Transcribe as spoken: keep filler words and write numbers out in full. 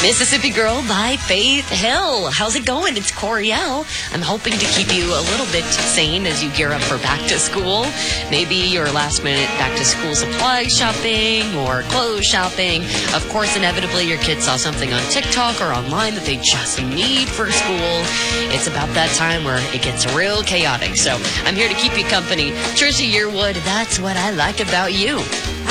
Mississippi Girl by Faith Hill. How's it going? It's Coriel. I'm hoping to keep you a little bit sane as you gear up for back to school. Maybe your last minute back to school supply shopping or clothes shopping. Of course, inevitably, your kid saw something on TikTok or online that they just need for school. It's about that time where it gets real chaotic. So I'm here to keep you company. Trisha Yearwood, that's what I like about you.